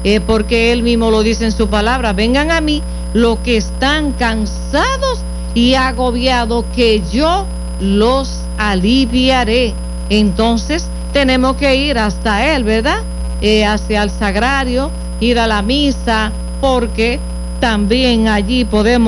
porque Él mismo lo dice en su palabra: vengan a mí los que están cansados y agobiados, que yo los aliviaré. Entonces tenemos que ir hasta Él, ¿verdad? Hacia el sagrario, ir a la misa, porque también allí podemos